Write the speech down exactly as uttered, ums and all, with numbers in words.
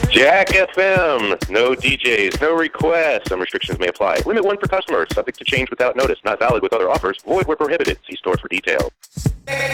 Jack F M. No D Js, no requests. Some restrictions may apply. Limit one per customer. Subject to change without notice. Not valid with other offers. Void where prohibited. See store for details.